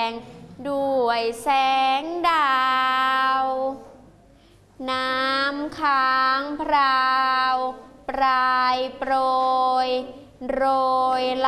งด้วยแสงดาวน้ำค้างพราวปลายโปรยโรย